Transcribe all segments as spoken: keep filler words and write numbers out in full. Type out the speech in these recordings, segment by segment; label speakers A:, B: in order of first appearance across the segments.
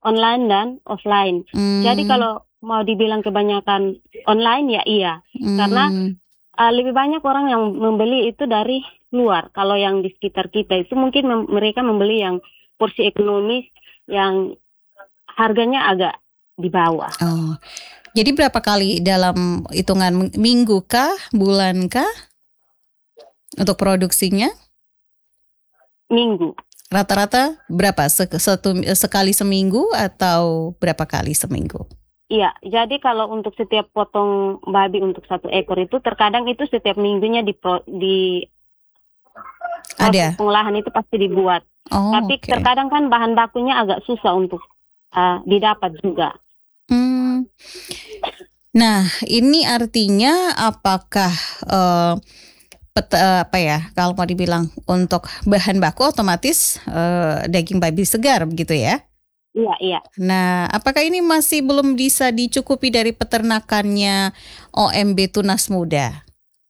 A: online dan offline. Jadi
B: Hmm.
A: kalau mau dibilang kebanyakan online ya iya, karena
B: Hmm.
A: uh, lebih banyak orang yang membeli itu dari luar. Kalau yang di sekitar kita itu mungkin mem- mereka membeli yang porsi ekonomis yang harganya agak di bawah.
B: Oh, jadi berapa kali dalam hitungan minggu kah, bulan kah untuk produksinya?
A: Minggu.
B: Rata-rata berapa? Se- satu sekali seminggu atau berapa kali seminggu?
A: Iya, jadi kalau untuk setiap potong babi untuk satu ekor itu terkadang itu setiap minggunya di pro- di proses
B: Ada.
A: pengolahan itu pasti dibuat.
B: Oh,
A: Tapi
B: oke.
A: terkadang kan bahan bakunya agak susah untuk uh, didapat juga.
B: Hmm. Nah, ini artinya apakah eh, pet- eh, apa ya? Kalau mau dibilang untuk bahan baku otomatis eh, daging babi segar begitu ya?
A: Iya, iya.
B: Nah, apakah ini masih belum bisa dicukupi dari peternakannya O M B Tunas Muda?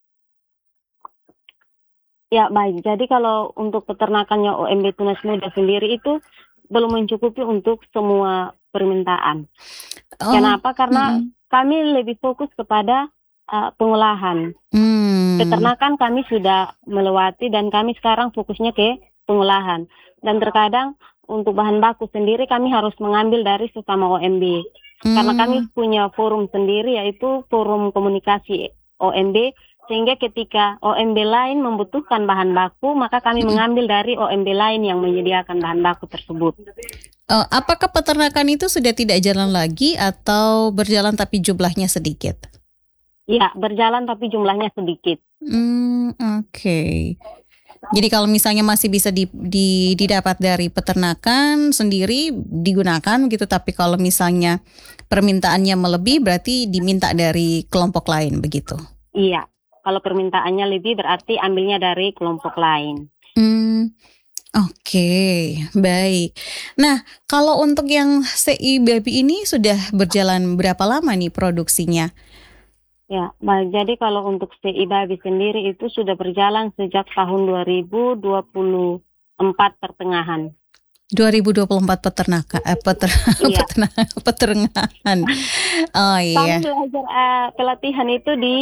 A: Ya, baik. Jadi kalau untuk peternakannya O M B Tunas Muda sendiri itu belum mencukupi untuk semua permintaan.
B: Oh,
A: Kenapa? Karena
B: mm-mm.
A: kami lebih fokus kepada uh, pengolahan.
B: Hmm,
A: Peternakan kami sudah melewati dan kami sekarang fokusnya ke pengolahan. Dan terkadang untuk bahan baku sendiri kami harus mengambil dari sesama O M B. Karena kami
B: hmm.
A: punya forum sendiri yaitu forum komunikasi O M B. Sehingga ketika O M B lain membutuhkan bahan baku, maka kami mengambil dari O M B lain yang menyediakan bahan baku tersebut.
B: Eh, apakah peternakan itu sudah tidak jalan lagi atau berjalan tapi jumlahnya sedikit?
A: Ya, berjalan tapi jumlahnya sedikit.
B: Hmm, oke. Jadi kalau misalnya masih bisa di, di- didapat dari peternakan sendiri digunakan gitu, tapi kalau misalnya permintaannya melebihi berarti diminta dari kelompok lain begitu.
A: Iya, kalau permintaannya lebih berarti ambilnya dari kelompok lain.
B: Hmm, oke, baik. Nah, kalau untuk yang C I Baby ini sudah berjalan berapa lama nih produksinya?
A: Ya, baik. Jadi kalau untuk C I Babi sendiri itu sudah berjalan sejak tahun dua ribu dua puluh empat pertengahan.
B: dua ribu dua puluh empat peternakan, eh, peter,
A: Iya,
B: peternakan, peternakan. Oh
A: kami
B: iya.
A: belajar eh, pelatihan itu di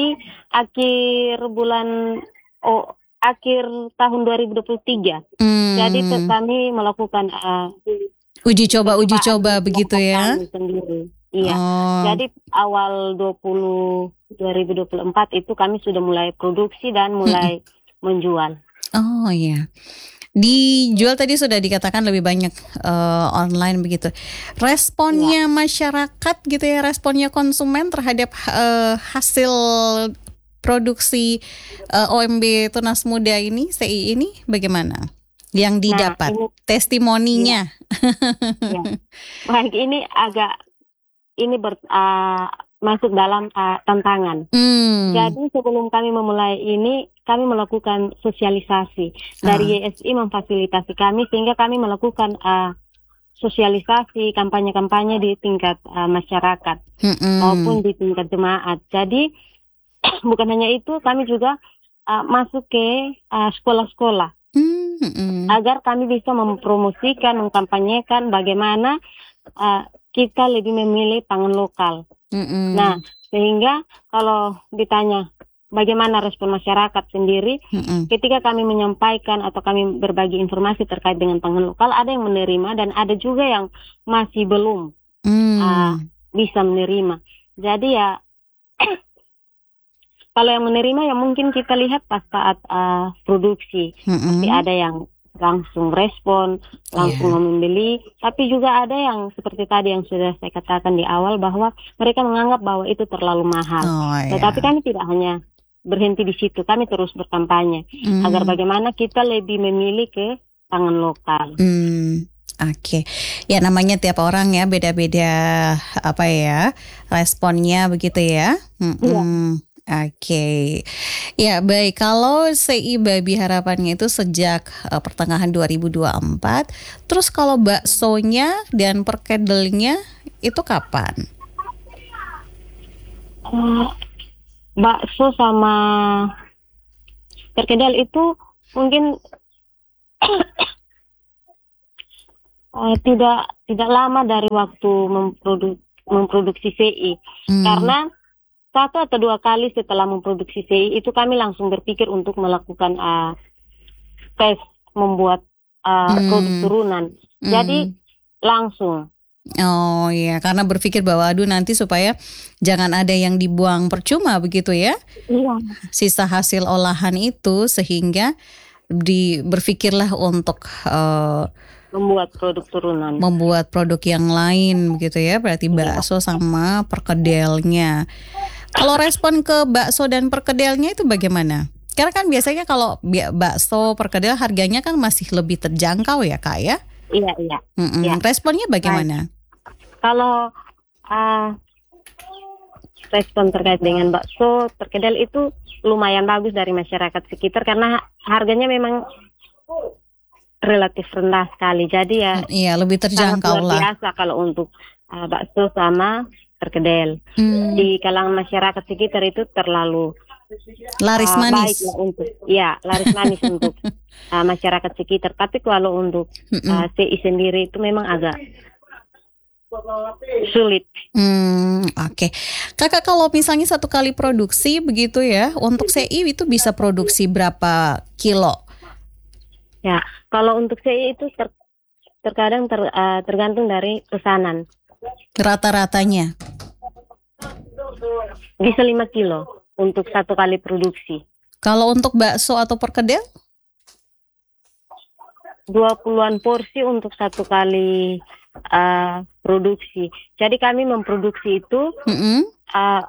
A: akhir bulan, oh, akhir tahun dua ribu dua puluh tiga. Jadi te-
B: Hmm,
A: kami melakukan eh,
B: uji coba, uji
A: percobaan
B: coba
A: di
B: begitu
A: kelompok
B: ya?
A: kami sendiri. Iya,
B: Oh,
A: jadi awal dua puluh dua ribu dua puluh empat itu kami sudah mulai produksi dan
B: mm-mm.
A: mulai menjual.
B: Oh iya. Dijual tadi sudah dikatakan lebih banyak eh, online begitu.
A: Iya.
B: Responnya masyarakat gitu ya, responnya konsumen terhadap eh, hasil produksi eh, O M B Tunas Muda ini, C I ini bagaimana? Yang
A: Nah,
B: didapat
A: ini iya,
B: testimoninya.
A: iya. Baik, ini agak ini ber, ah, masuk dalam ah, tantangan.
B: Hmm.
A: Jadi sebelum kami memulai ini, kami melakukan sosialisasi. Dari
B: Ah.
A: Y S I memfasilitasi kami sehingga kami melakukan ah, sosialisasi, kampanye-kampanye di tingkat ah, masyarakat
B: Mm-mm.
A: maupun di tingkat jemaat. Jadi bukan hanya itu, kami juga ah, masuk ke ah, sekolah-sekolah
B: Mm-mm.
A: agar kami bisa mempromosikan, mengkampanyekan bagaimana uh, kita lebih memilih pangan lokal. Nah,
B: Mm-mm.
A: sehingga kalau ditanya bagaimana respon masyarakat sendiri,
B: Mm-mm.
A: ketika kami menyampaikan atau kami berbagi informasi terkait dengan pangan lokal, ada yang menerima dan ada juga yang masih belum uh,
B: Mm.
A: bisa menerima. Jadi ya, kalau yang menerima ya mungkin kita lihat pas saat uh, produksi, pasti
B: Mm-mm.
A: ada yang langsung respon, langsung
B: Iya.
A: membeli. Tapi juga ada yang seperti tadi yang sudah saya katakan di awal bahwa mereka menganggap bahwa itu terlalu mahal.
B: Oh
A: Tetapi
B: ya.
A: kami tidak hanya berhenti di situ, kami terus berkampanye agar
B: Mm.
A: bagaimana kita lebih memilih ke pangan lokal.
B: Hmm, oke. Ya namanya tiap orang ya beda-beda apa ya responnya begitu ya.
A: Iya.
B: Mm-mm. Oke. Ya baik, kalau C I Babi harapannya itu sejak eh, pertengahan dua ribu dua puluh empat. Terus kalau baksonya dan perkedelnya itu kapan?
A: Uh, bakso sama perkedel itu mungkin Uh, tidak tidak lama dari waktu memprodu memproduksi C I,
B: Hmm.
A: karena satu atau dua kali setelah memproduksi C I itu kami langsung berpikir untuk melakukan uh, tes membuat uh, produk
B: Hmm.
A: turunan. Jadi
B: Hmm.
A: langsung.
B: Oh iya, karena berpikir bahwa aduh nanti supaya jangan ada yang dibuang percuma begitu ya,
A: Iya.
B: sisa hasil olahan itu, sehingga di berpikirlah untuk eh,
A: Membuat produk turunan.
B: membuat produk yang lain begitu ya, berarti
A: Iya.
B: bakso sama perkedelnya. Kalau respon ke bakso dan perkedelnya itu bagaimana? Karena kan biasanya kalau bi- bakso perkedel harganya kan masih lebih terjangkau ya Kak ya.
A: Iya, iya.
B: Mm-mm.
A: Ya.
B: Responnya bagaimana?
A: Kalau uh, respon terkait dengan bakso perkedel itu lumayan bagus dari masyarakat sekitar karena harganya memang relatif rendah sekali. Jadi ya
B: Mm, Iya, lebih
A: sangat
B: terjangkau
A: luar
B: lah.
A: biasa kalau untuk uh, bakso sama perkedel.
B: Hmm,
A: Di kalangan masyarakat sekitar itu terlalu
B: laris
A: uh, baik
B: manis.
A: lah untuk ya laris manis untuk uh, masyarakat sekitar. Tapi kalau untuk
B: Mm-mm.
A: uh, C I sendiri itu memang agak sulit.
B: Hmm, oke. Kakak kalau misalnya satu kali produksi begitu ya, untuk C I itu bisa produksi berapa kilo?
A: Ya, kalau untuk C I itu ter- terkadang ter- uh, tergantung dari pesanan.
B: Rata-ratanya.
A: Bisa lima kilo untuk satu kali produksi.
B: Kalau untuk bakso atau perkedel?
A: Dua puluhan porsi untuk satu kali uh, produksi. Jadi kami memproduksi itu
B: Mm-mm.
A: uh,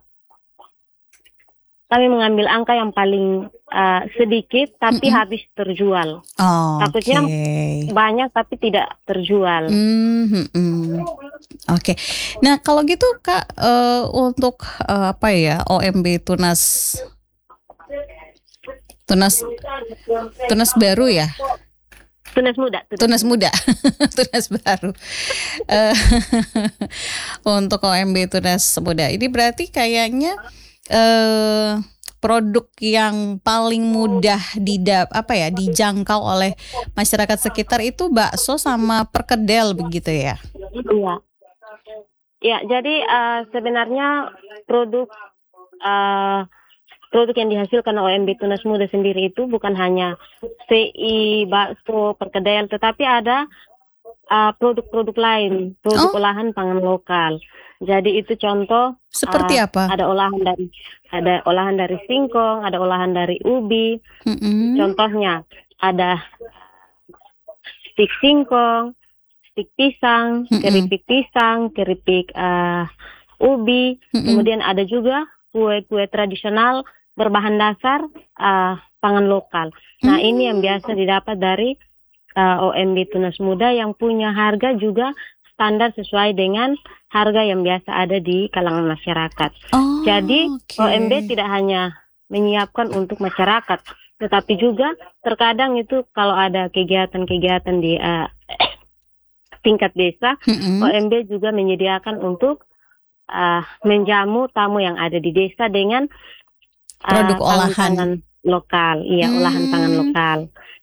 A: kami mengambil angka yang paling uh, sedikit tapi
B: Mm-mm.
A: habis terjual.
B: Oh,
A: Takutnya
B: oke.
A: banyak tapi tidak terjual.
B: Hmm, mm-mm. Oke. Nah kalau gitu Kak, eh, untuk eh, apa ya, O M B Tunas Tunas Tunas baru ya?
A: Tunas muda.
B: Tunas muda, Tunas baru. Eh, untuk O M B Tunas muda ini berarti kayaknya eh, produk yang paling mudah didap apa ya dijangkau oleh masyarakat sekitar itu bakso sama perkedel begitu ya?
A: Iya. Ya, jadi uh, sebenarnya produk uh, produk yang dihasilkan O M B Tunas Muda sendiri itu bukan hanya C I, bakso, perkedel, tetapi ada uh, produk-produk lain, produk
B: Oh,
A: olahan pangan lokal. Jadi itu contoh
B: seperti
A: uh,
B: apa?
A: ada olahan dari ada olahan dari singkong, ada olahan dari ubi.
B: Mm-mm.
A: Contohnya ada stik singkong, stik pisang,
B: Mm-mm.
A: keripik pisang, keripik uh, ubi.
B: Mm-mm.
A: Kemudian ada juga kue-kue tradisional berbahan dasar uh, pangan lokal. Nah,
B: Hmm.
A: ini yang biasa didapat dari uh, O M B Tunas Muda yang punya harga juga standar sesuai dengan harga yang biasa ada di kalangan masyarakat.
B: Oh,
A: Jadi
B: oke.
A: O M B tidak hanya menyiapkan untuk masyarakat, tetapi juga terkadang itu kalau ada kegiatan-kegiatan di uh, tingkat desa,
B: Mm-mm.
A: O M B juga menyediakan untuk uh, menjamu tamu yang ada di desa dengan uh,
B: Produk olahan.
A: pangan-pangan lokal, iya olahan pangan
B: Hmm.
A: lokal.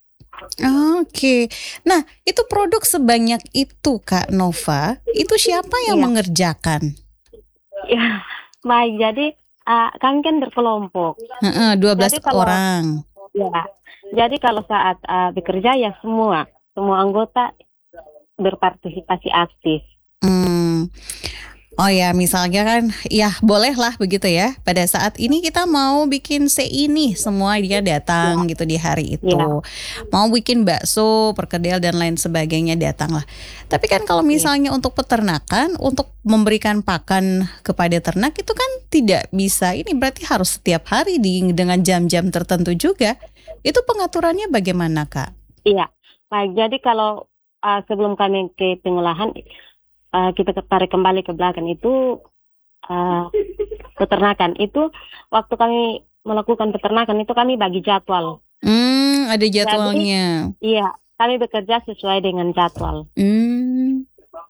B: Oke. Nah, itu produk sebanyak itu Kak Nova, itu siapa yang
A: Iya.
B: mengerjakan?
A: Ya, baik. Jadi uh, kami kan berkelompok.
B: Heeh, dua belas
A: Jadi kalau
B: orang.
A: ya, jadi kalau saat uh, bekerja ya semua semua anggota berpartisipasi aktif.
B: Hmm. Oh ya, misalnya kan, ya bolehlah begitu ya. Pada saat ini kita mau bikin C I nih, semua dia datang gitu di hari itu.
A: Ya.
B: Mau bikin bakso, perkedel dan lain sebagainya datanglah. Tapi kan kalau misalnya untuk peternakan, untuk memberikan pakan kepada ternak itu kan tidak bisa. Ini berarti harus setiap hari di dengan jam-jam tertentu juga. Itu pengaturannya bagaimana Kak?
A: Iya. Baik. Jadi kalau uh, sebelum kami ke pengolahan, uh, kita tarik kembali ke belakang itu uh, peternakan itu waktu kami melakukan peternakan itu kami bagi jadwal.
B: Hmm, ada jadwalnya.
A: Iya, kami bekerja sesuai dengan jadwal.
B: Hmm,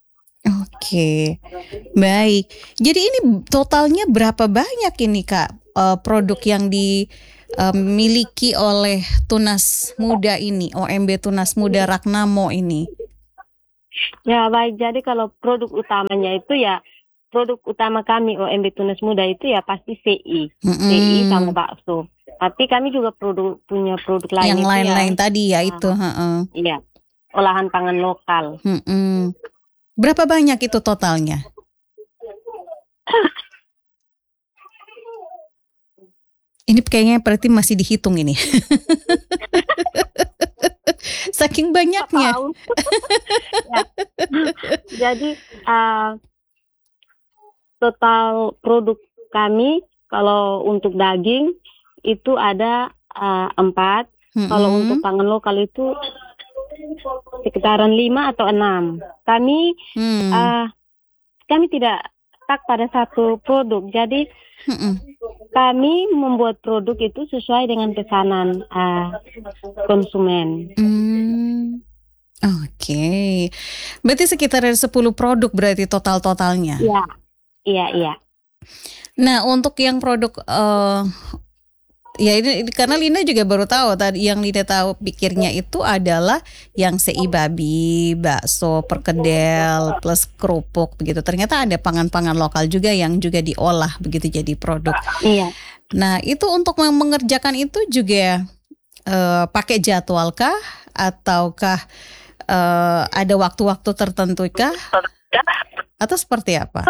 B: oke, baik. Jadi ini totalnya berapa banyak ini Kak eh, produk yang dimiliki oleh Tunas Muda ini, O M B Tunas Muda Ragnamo ini?
A: Ya baik, jadi kalau produk utamanya itu ya produk utama kami O M B Tunas Muda itu ya pasti C I, C I sama
B: Mm-mm.
A: bakso. Tapi kami juga produk punya produk
B: Yang
A: lain itu ya,
B: lain-lain tadi ya itu,
A: uh,
B: heeh.
A: iya olahan pangan lokal.
B: Mm-mm. Berapa banyak itu totalnya? Ini kayaknya berarti masih dihitung ini. Saking banyaknya.
A: Tahu. Ya. Jadi uh, total produk kami kalau untuk daging itu ada uh, empat. Kalau untuk
B: Mm-mm.
A: pangan lokal itu sekitaran lima atau enam. Kami
B: Hmm.
A: uh, kami tidak stuck pada satu produk. Jadi
B: Mm-mm.
A: kami membuat produk itu sesuai dengan pesanan uh, konsumen.
B: Hmm. Oke. Berarti sekitar ada sepuluh produk berarti total-totalnya.
A: Iya, iya, iya.
B: Nah, untuk yang produk eh ya ini ini- karena Lina juga baru tahu tadi yang Lina tahu pikirnya itu adalah yang C I babi, bakso, perkedel, plus kerupuk begitu. Ternyata ada pangan-pangan lokal juga yang juga diolah begitu jadi produk.
A: Iya.
B: Nah, itu untuk meng- mengerjakan itu juga eh, pakai jadwal kah ataukah eh, ada waktu-waktu tertentu kah atau seperti apa?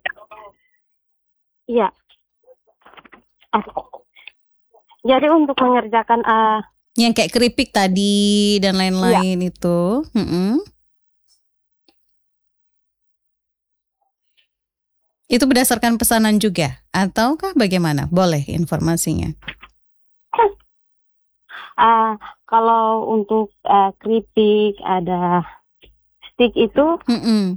A: Iya. Ah, jadi untuk mengerjakan uh,
B: Yang kayak keripik tadi dan
A: iya,
B: lain-lain itu. Mm-mm. Itu berdasarkan pesanan juga ataukah bagaimana? Boleh informasinya.
A: uh, kalau untuk uh, keripik ada stick itu
B: Mm-mm.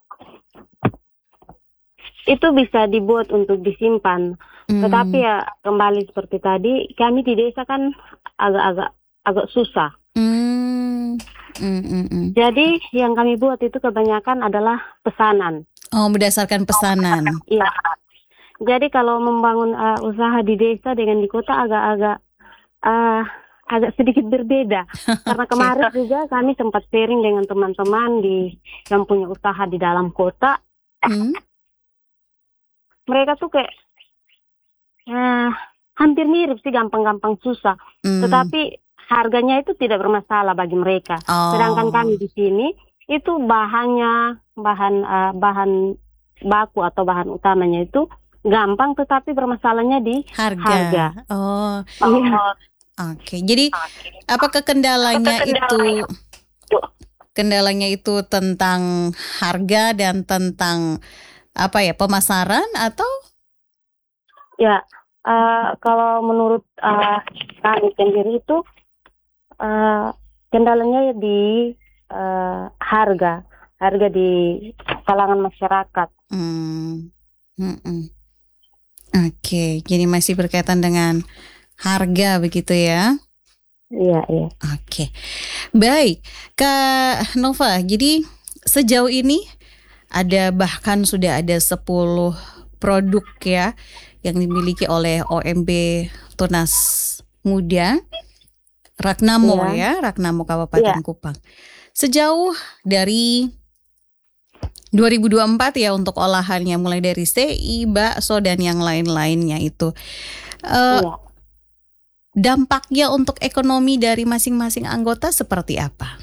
A: itu bisa dibuat untuk disimpan.
B: Mm.
A: Tetapi ya kembali seperti tadi, kami di desa kan agak-agak agak susah.
B: Mm. Mm, mm, mm.
A: Jadi yang kami buat itu kebanyakan adalah pesanan.
B: Oh, berdasarkan pesanan.
A: Iya. Jadi kalau membangun uh, usaha di desa dengan di kota agak-agak uh, agak sedikit berbeda. Karena
B: Oke.
A: kemarin juga kami sempat sharing dengan teman-teman di yang punya usaha di dalam kota.
B: Hmm?
A: Mereka tuh kayak uh, hampir mirip sih, gampang-gampang susah.
B: Mm.
A: Tetapi harganya itu tidak bermasalah bagi mereka.
B: Oh.
A: Sedangkan kami di sini itu bahannya, bahan uh, bahan baku atau bahan utamanya itu gampang, tetapi bermasalahnya di
B: harga.
A: harga.
B: Oh,
A: Iya.
B: oke. Jadi apakah kendalanya itu kendalanya itu tentang harga dan tentang apa ya, pemasaran atau?
A: Ya, uh, kalau menurut uh, kami sendiri itu uh, kendalanya di uh, harga, harga di kalangan masyarakat.
B: Hmm. Mm-mm. Oke, jadi masih berkaitan dengan harga begitu ya?
A: Iya, iya.
B: Oke, baik Kak Nova. Jadi sejauh ini ada bahkan sudah ada sepuluh produk ya yang dimiliki oleh O M B Tunas Muda Ragnamo
A: Iya.
B: ya, Ragnamo Kabupaten
A: Iya.
B: Kupang. Sejauh dari dua ribu dua puluh empat ya untuk olahannya mulai dari C I, bakso dan yang lain-lainnya itu. Eh,
A: Iya.
B: Dampaknya untuk ekonomi dari masing-masing anggota seperti apa?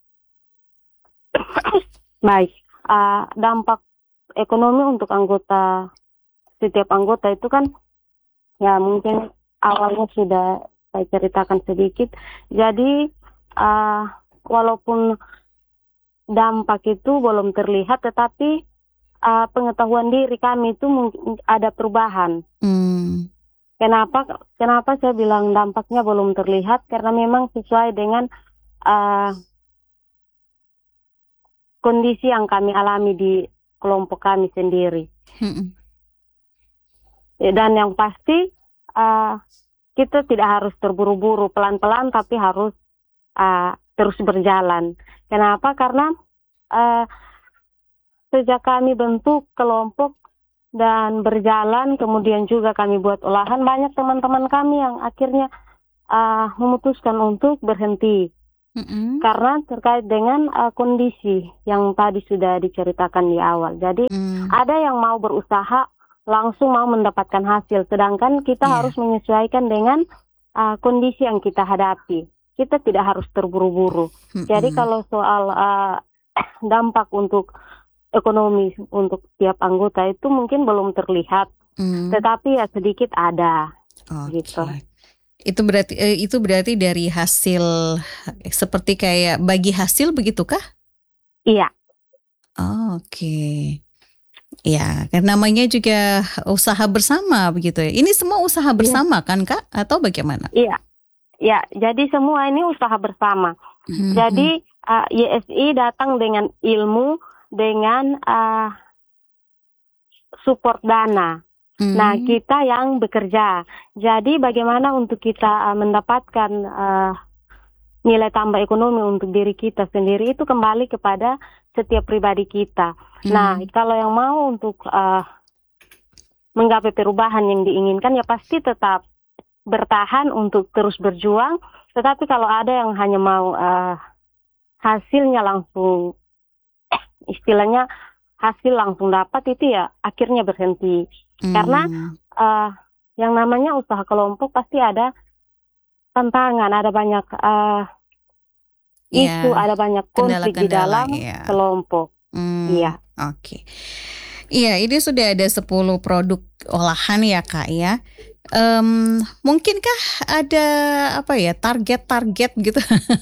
A: Baik, uh, dampak ekonomi untuk anggota, setiap anggota itu kan ya mungkin awalnya sudah saya ceritakan sedikit. Jadi uh, walaupun dampak itu belum terlihat, tetapi uh, pengetahuan diri kami itu mungkin ada perubahan.
B: Hmm.
A: Kenapa? Kenapa saya bilang dampaknya belum terlihat? Karena memang sesuai dengan uh, kondisi yang kami alami di kelompok kami sendiri.
B: Hmm.
A: Dan yang pasti uh, kita tidak harus terburu-buru, pelan-pelan, tapi harus uh, terus berjalan. Kenapa? Karena uh, sejak kami bentuk kelompok dan berjalan, kemudian juga kami buat olahan, banyak teman-teman kami yang akhirnya uh, memutuskan untuk berhenti.
B: Mm-mm.
A: karena terkait dengan uh, kondisi yang tadi sudah diceritakan di awal. Jadi
B: Mm,
A: ada yang mau berusaha langsung mau mendapatkan hasil, sedangkan kita
B: iya.
A: harus menyesuaikan dengan uh, kondisi yang kita hadapi. Kita tidak harus terburu-buru. Jadi
B: Mm-mm.
A: kalau soal uh, dampak untuk ekonomi untuk tiap anggota itu mungkin belum terlihat,
B: Mm,
A: tetapi ya sedikit ada gitu.
B: Oke. Itu berarti eh, itu berarti dari hasil seperti kayak bagi hasil begitukah?
A: Iya,
B: Oke. Ya, kan namanya juga usaha bersama begitu ya. Ini semua usaha
A: iya,
B: bersama kan Kak atau bagaimana?
A: iya, ya. Jadi semua ini usaha bersama.
B: Mhm.
A: Jadi uh, Y S I datang dengan ilmu, dengan uh, support dana. Nah,
B: Hmm.
A: kita yang bekerja. Jadi bagaimana untuk kita uh, mendapatkan uh, nilai tambah ekonomi untuk diri kita sendiri itu kembali kepada setiap pribadi kita. Nah,
B: Hmm.
A: kalau yang mau untuk uh, menggapai perubahan yang diinginkan ya pasti tetap bertahan untuk terus berjuang. Tetapi kalau ada yang hanya mau uh, hasilnya langsung, istilahnya hasil langsung dapat itu ya akhirnya berhenti. Karena
B: Hmm.
A: uh, yang namanya usaha kelompok pasti ada tantangan, ada banyak uh, isu,
B: Ya,
A: ada banyak konflik di
B: kendala-kendala
A: dalam
B: ya.
A: kelompok.
B: Hmm.
A: Iya,
B: Oke. Iya, ini sudah ada sepuluh produk olahan ya Kak ya. Em, mungkinkah ada apa ya target-target gitu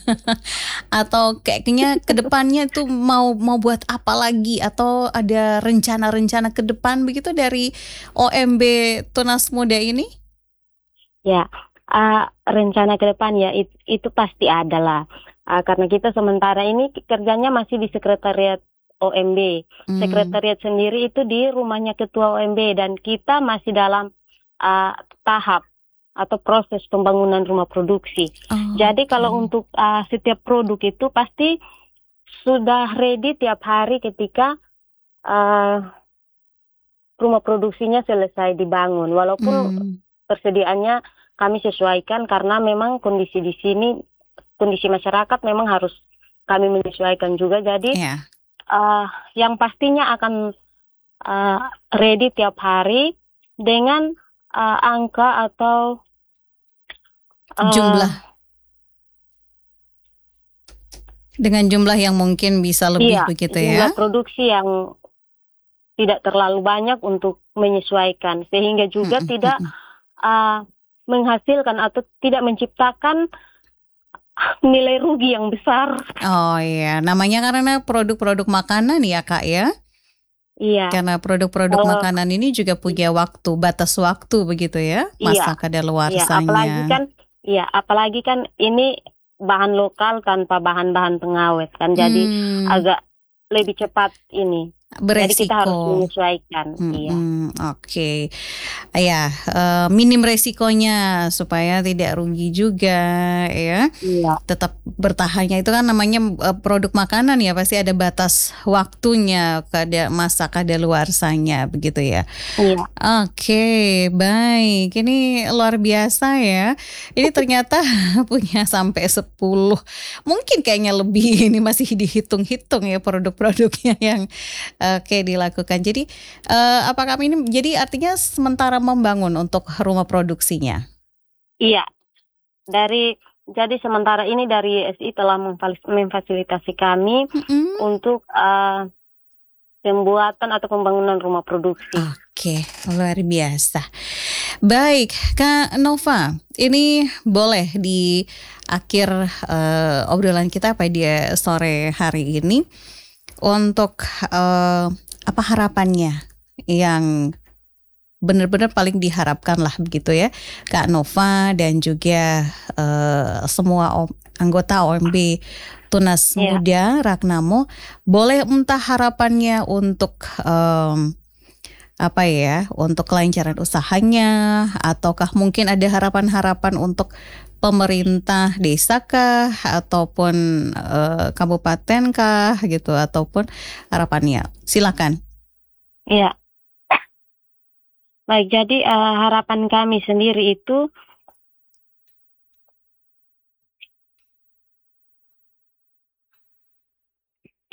B: atau kayaknya ke depannya tuh mau mau buat apa lagi atau ada rencana-rencana ke depan begitu dari O M B Tunas Muda ini?
A: ya. Uh, rencana ke depan ya it- itu pasti ada lah. Uh, karena kita sementara ini kerjanya masih di sekretariat O M B.
B: Hmm.
A: Sekretariat sendiri itu di rumahnya ketua O M B dan kita masih dalam uh, tahap atau proses pembangunan rumah produksi. Jadi
B: Oke.
A: kalau untuk uh, setiap produk itu pasti sudah ready tiap hari ketika uh, rumah produksinya selesai dibangun. Walaupun
B: Hmm.
A: persediaannya kami sesuaikan karena memang kondisi di sini, kondisi masyarakat memang harus kami menyesuaikan juga. Jadi
B: Ya,
A: uh, yang pastinya akan uh, ready tiap hari dengan uh, angka atau uh,
B: jumlah dengan jumlah yang mungkin bisa lebih
A: iya
B: begitu
A: jumlah
B: ya.
A: produksi yang tidak terlalu banyak untuk menyesuaikan sehingga juga
B: Mm-mm,
A: tidak
B: mm-mm.
A: uh, menghasilkan atau tidak menciptakan nilai rugi yang besar.
B: Oh iya, namanya karena produk-produk makanan ya Kak ya.
A: Iya,
B: Karena produk-produk
A: kalau
B: makanan ini juga punya waktu, batas waktu begitu ya,
A: iya,
B: masa
A: iya, apalagi
B: kadaluarsanya.
A: kan, iya, apalagi kan ini bahan lokal tanpa bahan-bahan pengawet kan, jadi
B: Hmm,
A: agak lebih cepat ini. Jadi kita harus
B: beresiko.
A: menyesuaikan, iya,
B: Mm-mm, oke. Ya, eh, minim resikonya supaya tidak rugi juga ya.
A: iya,
B: Tetap bertahannya itu kan namanya eh, produk makanan ya, pasti ada batas waktunya, kada masa kadaluarsanya begitu ya.
A: iya,
B: Oke, baik. Ini luar biasa ya. Ini ternyata punya sampai sepuluh. Mungkin kayaknya lebih ini masih dihitung-hitung ya produk-produknya yang oke dilakukan. Jadi eh, apakah ini jadi artinya sementara membangun untuk rumah produksinya?
A: iya. Dari jadi sementara ini dari S I telah memfalis- memfasilitasi kami
B: Mm-mm.
A: untuk uh, pembuatan atau pembangunan rumah produksi.
B: Oke, luar biasa. Baik, Kak Nova, ini boleh di akhir eh, obrolan kita pada sore hari ini untuk eh, apa harapannya yang benar-benar paling diharapkan lah begitu ya, Kak Nova dan juga eh, semua o- anggota O M B Tunas
A: Iya,
B: Muda Ragnamo, boleh entah harapannya untuk em, apa ya, untuk kelancaran usahanya, ataukah mungkin ada harapan-harapan untuk pemerintah desa kah, ataupun eh, kabupaten kah gitu, ataupun harapannya. Silakan.
A: iya. Baik, jadi uh, harapan kami sendiri itu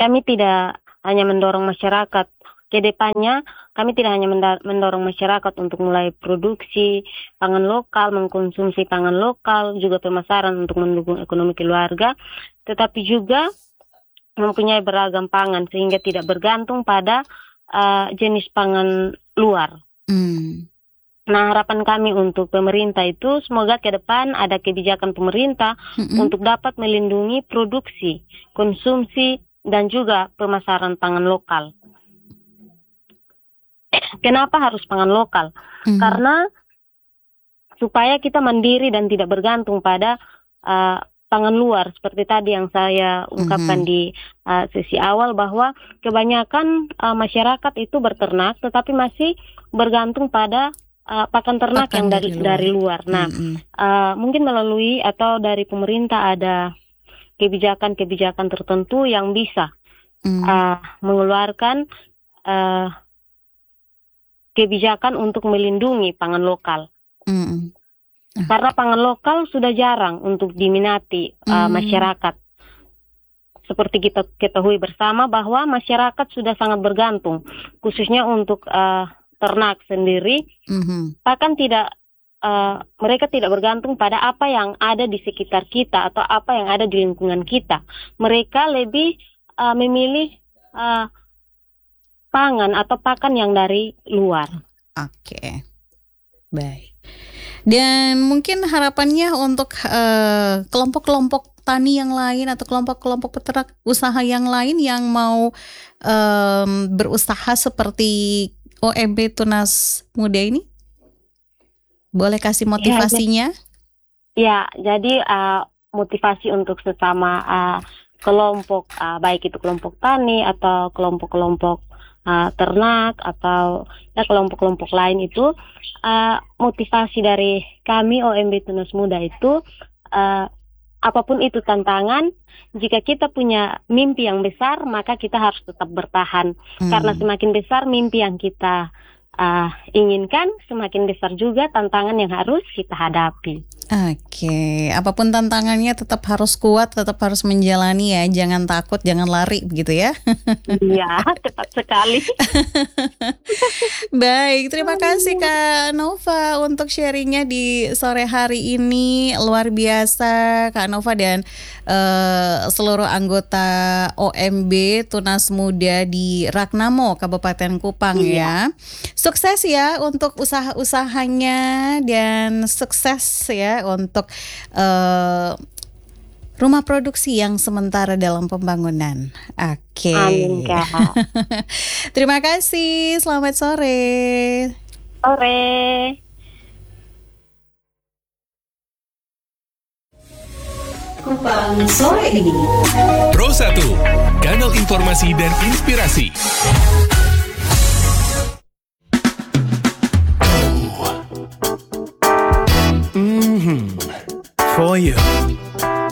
A: kami tidak hanya mendorong masyarakat. Ke depannya kami tidak hanya mendorong masyarakat untuk mulai produksi pangan lokal, mengkonsumsi pangan lokal, juga pemasaran untuk mendukung ekonomi keluarga, tetapi juga mempunyai beragam pangan sehingga tidak bergantung pada uh, jenis pangan luar.
B: Hmm.
A: Nah, harapan kami untuk pemerintah itu semoga ke depan ada kebijakan pemerintah Mm-mm. untuk dapat melindungi produksi, konsumsi, dan juga pemasaran pangan lokal. Kenapa harus pangan lokal? Mm-hmm. Karena supaya kita mandiri dan tidak bergantung pada uh, pangan luar. Seperti tadi yang saya ungkapkan mm-hmm. di uh, sesi awal bahwa kebanyakan uh, masyarakat itu berternak tetapi masih bergantung pada uh, pakan ternak pakan yang dari, dari luar. Dari luar. Nah, mm-hmm. uh, mungkin melalui atau dari pemerintah ada kebijakan-kebijakan tertentu yang bisa mm-hmm. uh, mengeluarkan uh, kebijakan untuk melindungi pangan lokal. Mm-hmm. Karena pangan lokal sudah jarang untuk diminati uh, mm. masyarakat. Seperti kita ketahui bersama bahwa masyarakat sudah sangat bergantung, khususnya untuk uh, ternak sendiri. Mm-hmm. Bahkan tidak, uh, mereka tidak bergantung pada apa yang ada di sekitar kita atau apa yang ada di lingkungan kita. Mereka lebih uh, memilih uh, pangan atau pakan yang dari luar.
B: Oke, okay. Baik. Dan mungkin harapannya untuk uh, kelompok-kelompok tani yang lain atau kelompok-kelompok peternak usaha yang lain yang mau um, berusaha seperti O M B Tunas Muda ini, boleh kasih motivasinya?
A: Ya, ya jadi uh, motivasi untuk sesama uh, kelompok, uh, baik itu kelompok tani atau kelompok-kelompok Uh, ternak atau ya, kelompok-kelompok lain itu uh, motivasi dari kami O M B Tunas Muda itu uh, apapun itu tantangan, jika kita punya mimpi yang besar maka kita harus tetap bertahan hmm. karena semakin besar mimpi yang kita uh, inginkan, semakin besar juga tantangan yang harus kita hadapi.
B: Oke, okay. Apapun tantangannya tetap harus kuat, tetap harus menjalani ya, jangan takut, jangan lari begitu ya.
A: Iya, tepat sekali.
B: Baik, terima kasih Kak Nova untuk sharingnya di sore hari ini, luar biasa Kak Nova dan uh, seluruh anggota O M B Tunas Muda di Ragnamo Kabupaten Kupang iya. ya. Sukses ya untuk usaha-usahanya dan sukses ya untuk uh, rumah produksi yang sementara dalam pembangunan. Oke. Okay.
A: Amin, Kak.
B: Terima kasih. Selamat sore.
A: Sore.
B: Kupang sore ini.
C: Pro satu, kanal informasi dan inspirasi.